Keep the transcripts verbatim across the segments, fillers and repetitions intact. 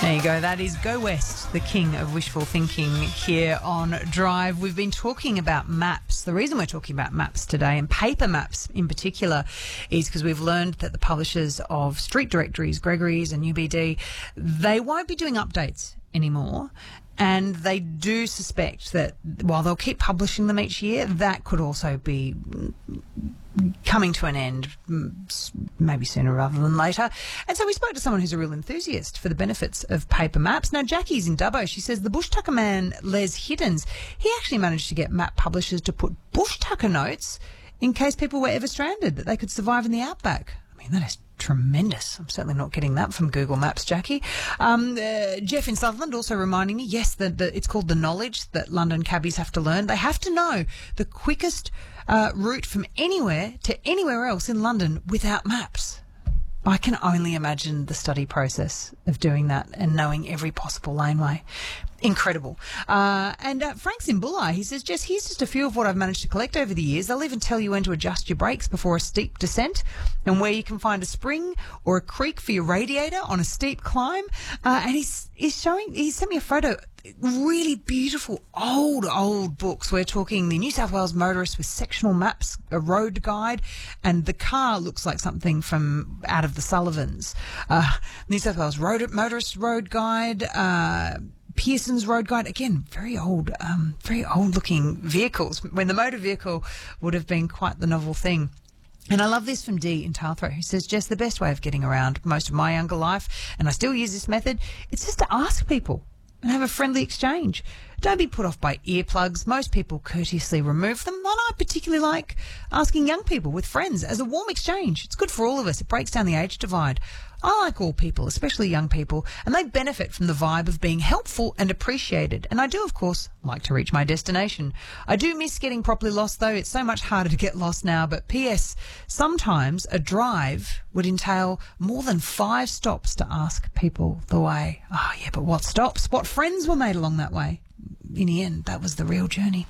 There you go. That is Go West, the king of wishful thinking here on Drive. We've been talking about maps. The reason we're talking about maps today, and paper maps in particular, is because we've learned that the publishers of street directories, Gregory's and U B D, they won't be doing updates anymore. And they do suspect that while they'll keep publishing them each year, that could also be coming to an end maybe sooner rather than later. And so we spoke to someone who's a real enthusiast for the benefits of paper maps. Now, Jackie's in Dubbo. She says the bush tucker man, Les Hiddens, he actually managed to get map publishers to put bush tucker notes in case people were ever stranded, that they could survive in the outback. I mean, that is tremendous. I'm certainly not getting that from Google Maps, Jackie. Um, uh, Jeff in Sutherland also reminding me, yes, that the, it's called the knowledge that London cabbies have to learn. They have to know the quickest uh, route from anywhere to anywhere else in London without maps. I can only imagine the study process of doing that and knowing every possible laneway. Incredible. Uh, and uh, Frank's in Bulli. He says, Jess, here's just a few of what I've managed to collect over the years. They'll even tell you when to adjust your brakes before a steep descent and where you can find a spring or a creek for your radiator on a steep climb. Uh, and he's, he's showing, he sent me a photo, really beautiful old, old books. We're talking the New South Wales Motorist with sectional maps, a road guide, and the car looks like something from out of the Sullivans. Uh, New South Wales Road, Motorist Road Guide, uh, Pearson's Road Guide, again, very old, um, very old-looking vehicles, when the motor vehicle would have been quite the novel thing. And I love this from Dee in Talthrow, who says, Jess, the best way of getting around most of my younger life, and I still use this method, it's just to ask people and have a friendly exchange. Don't be put off by earplugs. Most people courteously remove them. And I particularly like asking young people with friends as a warm exchange. It's good for all of us. It breaks down the age divide. I like all people, especially young people, and they benefit from the vibe of being helpful and appreciated. And I do, of course, like to reach my destination. I do miss getting properly lost, though. It's so much harder to get lost now. But P S, sometimes a drive would entail more than five stops to ask people the way. Oh, yeah, but what stops? What friends were made along that way? In the end, that was the real journey.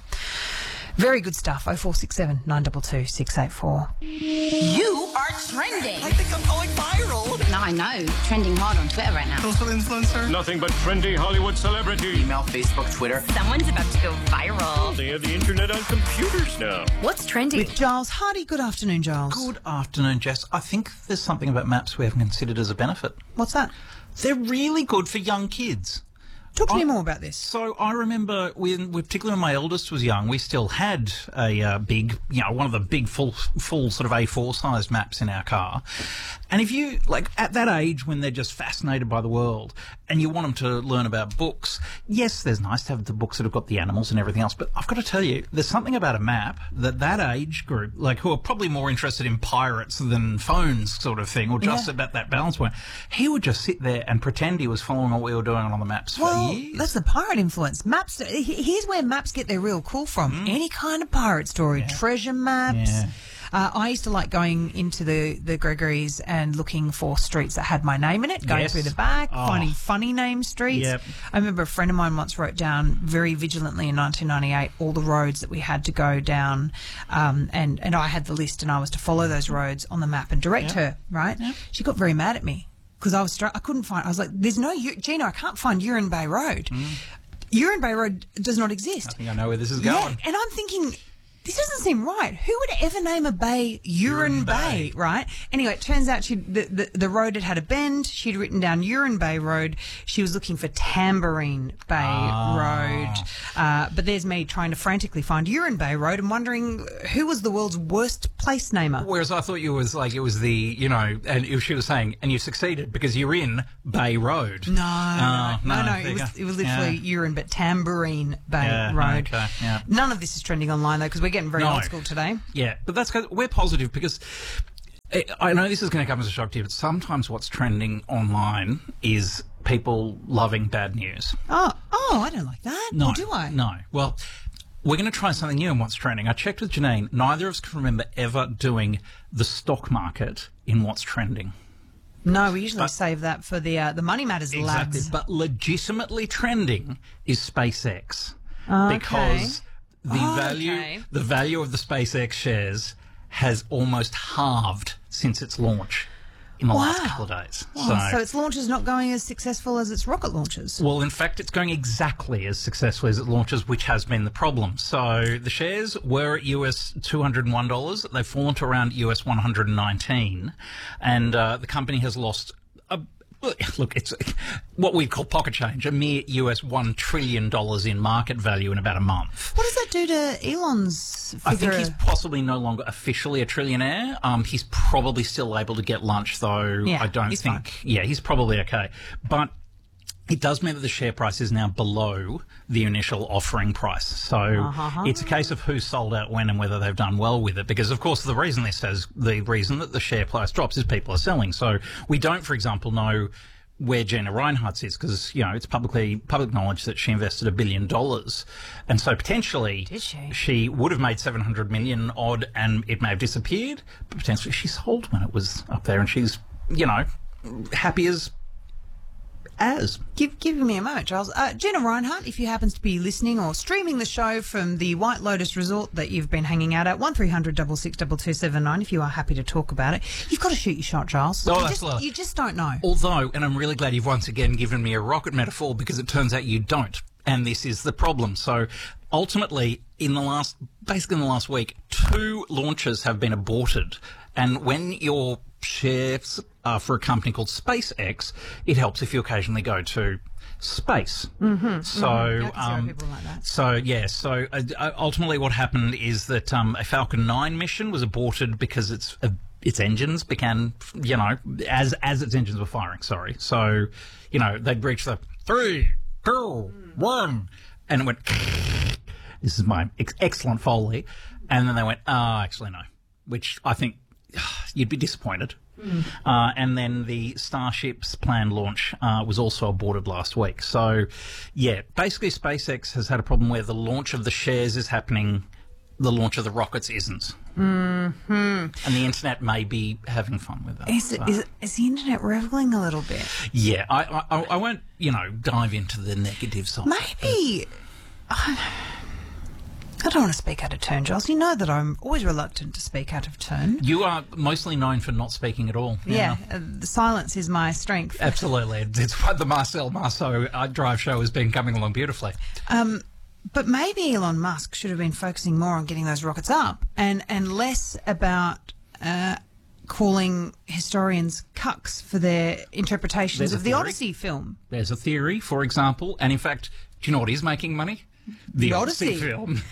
Very good stuff. oh four six seven, nine two two, six eight four. You are trending. I think I'm going viral. No, I know. Trending hard on Twitter right now. Social influencer. Nothing but trendy Hollywood celebrity. Email, Facebook, Twitter. Someone's about to go viral. They have the internet on computers now. What's trending? With Giles Hardy. Good afternoon, Giles. Good afternoon, Jess. I think there's something about maps we haven't considered as a benefit. What's that? They're really good for young kids. Talk to I, me more about this. So I remember when, particularly when my eldest was young, we still had a uh, big, you know, one of the big full, full sort of A four sized maps in our car. And if you, like, at that age when they're just fascinated by the world and you want them to learn about books, yes, there's nice to have the books that have got the animals and everything else, but I've got to tell you, there's something about a map that that age group, like, who are probably more interested in pirates than phones sort of thing, or just Yeah. about that balance point, he would just sit there and pretend he was following what we were doing on the maps for Well, years. that's the pirate influence. Maps. Here's where maps get their real cool from. Any kind of pirate story, treasure maps. Yeah. Uh, I used to like going into the, the Gregory's and looking for streets that had my name in it, going Yes. through the back, Oh. finding funny name streets. Yep. I remember a friend of mine once wrote down very vigilantly in nineteen ninety-eight all the roads that we had to go down, um, and, and I had the list and I was to follow those roads on the map and direct Yep. her, right? Yep. She got very mad at me because I was str- I couldn't find, I was like, there's no, U- Gina, I can't find Urine Bay Road. Urine Bay Road does not exist. I think I know where this is Yeah, going. and I'm thinking, this doesn't seem right. Who would ever name a bay Urine, Urine Bay, Bay. right? Anyway, it turns out she the, the, the road had had a bend. She'd written down Urine Bay Road. She was looking for Tambourine Bay Ah. Road. Uh, but there's me trying to frantically find Urine Bay Road and wondering who was the world's worst place namer. Whereas I thought you was like, it was the, you know, and if she was saying, and you succeeded because you're in Bay Road. No, Oh, no, no, no, no. there It you was, go. it was literally Yeah. urine, but Tambourine Bay Yeah, Road. okay, yeah. None of this is trending online, though, because we're getting very No. old school today. Yeah, but that's good. We're positive because I I know this is going to come as a shock to you, but sometimes what's trending online is people loving bad news. Oh, oh, I don't like that. No, Or do I? No. Well, we're going to try something new in what's trending. I checked with Janine. Neither of us can remember ever doing the stock market in what's trending. No, we usually But- save that for the uh, the Money Matters lads. But legitimately trending is SpaceX. Okay. Because the Oh, value okay. the value of the SpaceX shares has almost halved since its launch. in the Wow. last couple of days. Oh, so its launch is not going as successful as its rocket launches. Well, in fact, it's going exactly as successfully as it launches, which has been the problem. So the shares were at U S two hundred one dollars. They've fallen to around U S one hundred nineteen. And uh, the company has lost a Look, it's what we call pocket change, a mere U S one trillion dollars in market value in about a month. What does that do to Elon's figure? I think he's possibly no longer officially a trillionaire. Um, he's probably still able to get lunch, though. Yeah, I don't he's think. fine. Yeah, he's probably okay. But it does mean that the share price is now below the initial offering price. So Uh-huh. it's a case of who's sold out when and whether they've done well with it. Because, of course, the reason this says the reason that the share price drops is people are selling. So we don't, for example, know where Gina Reinhardt is because, you know, it's publicly public knowledge that she invested a billion dollars. And so potentially Did she? she would have made seven hundred million odd and it may have disappeared. But potentially she sold when it was up there and she's, you know, happy as as. Give, give me a moment, Charles. Uh, Gina Reinhardt, if you happen to be listening or streaming the show from the White Lotus Resort that you've been hanging out at, one three hundred six six two two seven nine if you are happy to talk about it. You've got to shoot your shot, Charles. Oh, you, just, absolutely. you just don't know. Although, and I'm really glad you've once again given me a rocket metaphor because it turns out you don't. And this is the problem. So ultimately, in the last, basically in the last week, two launches have been aborted. And when your shares are for a company called SpaceX, it helps if you occasionally go to space. Mm-hmm, so, mm-hmm. I can see why um, people like that. so yeah. So uh, ultimately, what happened is that um, a Falcon nine mission was aborted because its uh, its engines began, you know, as as its engines were firing. Sorry. So, you know, they'd reached the three, two, one, and it went. This is my ex- excellent Foley, and then they went. Oh, actually, no. Which I think you'd be disappointed. Mm. Uh, and then the Starship's planned launch uh, was also aborted last week. So, yeah, basically SpaceX has had a problem where the launch of the shares is happening, the launch of the rockets isn't. Mm-hmm. And the internet may be having fun with that. Is, it, so. is, is the internet reveling a little bit? Yeah, I, I, I won't, you know, dive into the negative side. Maybe. I, I don't want to speak out of turn, Giles. You know that I'm always reluctant to speak out of turn. You are mostly known for not speaking at all. Yeah, uh, the silence is my strength. Absolutely. It's what the Marcel Marceau uh, Drive show has been coming along beautifully. Um, but maybe Elon Musk should have been focusing more on getting those rockets up and, and less about uh, calling historians cucks for their interpretations There's a of the theory. Odyssey film. There's a theory, for example, and in fact, do you know what is making money? The, The Odyssey. Odyssey. film.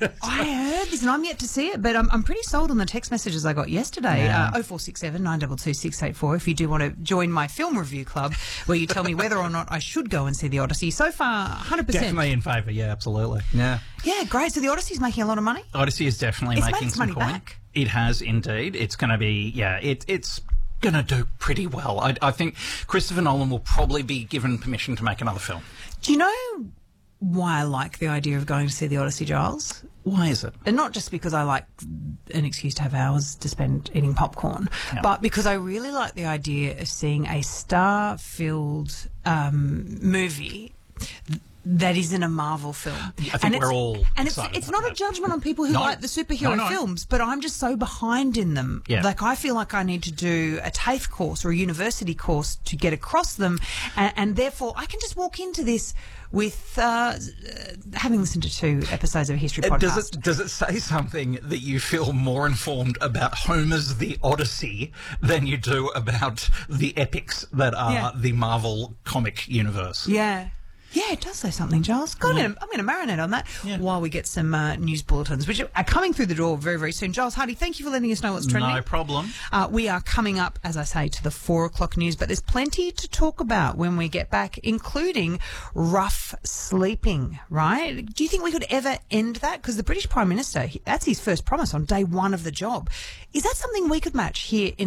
I heard this and I'm yet to see it, but I'm, I'm pretty sold on the text messages I got yesterday. Yeah. Uh, oh four six seven, nine two two, six eight four if you do want to join my film review club where you tell me whether or not I should go and see the Odyssey. So far, one hundred percent. Definitely in favour, yeah, absolutely. Yeah. Yeah, great. So the Odyssey's making a lot of money? Odyssey is definitely It's made making its some money coin. back. It has indeed. It's going to be, yeah, it, it's going to do pretty well. I, I think Christopher Nolan will probably be given permission to make another film. Do you know why I like the idea of going to see the Odyssey, Giles? Why is it? And not just because I like an excuse to have hours to spend eating popcorn, Yeah. but because I really like the idea of seeing a star-filled um, movie that isn't a Marvel film. I think and it's, we're all And it's, excited it's about not a that. judgment on people who No. like the superhero No, no. films, but I'm just so behind in them. Yeah. Like, I feel like I need to do a TAFE course or a university course to get across them, and, and therefore I can just walk into this with uh, having listened to two episodes of a history podcast. Does it does it say something that you feel more informed about Homer's The Odyssey than you do about the epics that are Yeah. the Marvel comic universe? Yeah. Yeah, it does say something, Giles. God, I'm going to I'm going to marinate on that Yeah. while we get some uh, news bulletins, which are coming through the door very, very soon. Giles Hardy, thank you for letting us know what's trending. No problem. Uh, we are coming up, as I say, to the four o'clock news, but there's plenty to talk about when we get back, including rough sleeping, right? Do you think we could ever end that? Because the British Prime Minister, he- that's his first promise on day one of the job. Is that something we could match here in